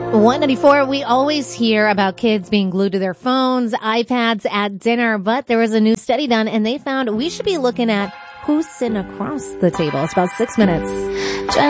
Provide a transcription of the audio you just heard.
194, we always hear about kids being glued to their phones, iPads at dinner, but there was a new study done and they found we should be looking at who's sitting across the table. It's about 6 minutes.